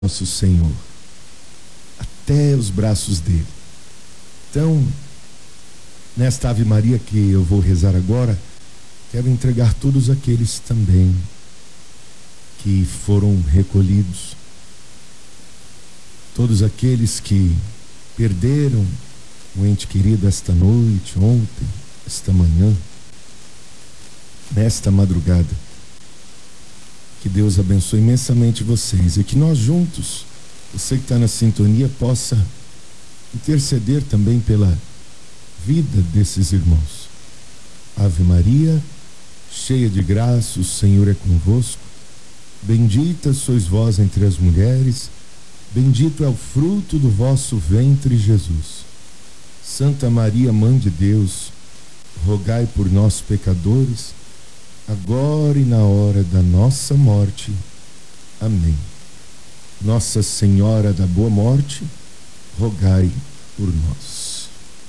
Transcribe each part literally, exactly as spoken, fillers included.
nosso Senhor, até os braços dele. Então, nesta Ave Maria que eu vou rezar agora, quero entregar todos aqueles também que foram recolhidos, todos aqueles que perderam um ente querido esta noite, ontem, esta manhã, nesta madrugada. Que Deus abençoe imensamente vocês e que nós juntos, você que está na sintonia, possa interceder também pela vida desses irmãos. Ave Maria, cheia de graça, o Senhor é convosco. Bendita sois vós entre as mulheres, bendito é o fruto do vosso ventre, Jesus. Santa Maria, Mãe de Deus, rogai por nós, pecadores, agora e na hora da nossa morte. Amém. Nossa Senhora da Boa Morte, rogai por nós.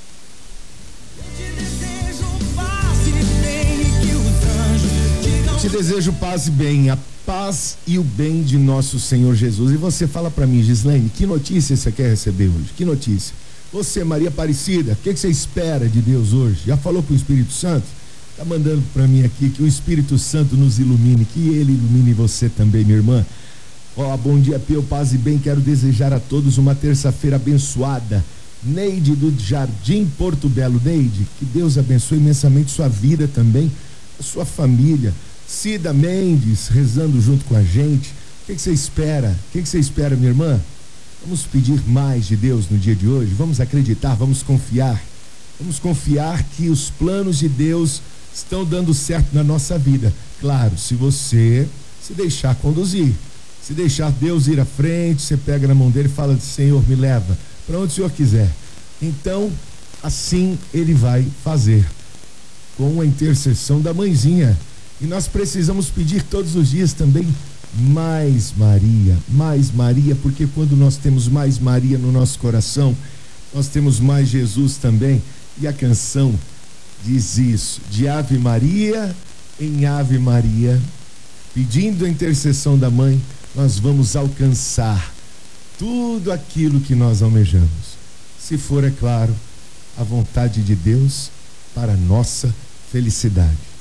Te desejo paz e bem, a paz e o bem de nosso Senhor Jesus. E você fala para mim, Gislaine, que notícia você quer receber hoje? Que notícia? Você, Maria Aparecida, o que, que você espera de Deus hoje? Já falou com o Espírito Santo? Está mandando para mim aqui que o Espírito Santo nos ilumine, que ele ilumine você também, minha irmã. Ó, bom dia, Pio, paz e bem. Quero desejar a todos uma terça-feira abençoada. Neide do Jardim Porto Belo. Neide, que Deus abençoe imensamente sua vida também, a sua família. Cida Mendes rezando junto com a gente. O que, que você espera? O que, que você espera, minha irmã? Vamos pedir mais de Deus no dia de hoje. Vamos acreditar, vamos confiar. Vamos confiar que os planos de Deus estão dando certo na nossa vida. Claro, se você se deixar conduzir, se deixar Deus ir à frente, você pega na mão dele e fala: Senhor, me leva para onde o Senhor quiser. Então, assim ele vai fazer, com a intercessão da mãezinha. E nós precisamos pedir todos os dias também mais Maria, mais Maria, porque quando nós temos mais Maria no nosso coração, nós temos mais Jesus também. E a canção diz isso, de Ave Maria em Ave Maria, pedindo a intercessão da mãe, nós vamos alcançar tudo aquilo que nós almejamos, se for, é claro, a vontade de Deus para a nossa felicidade.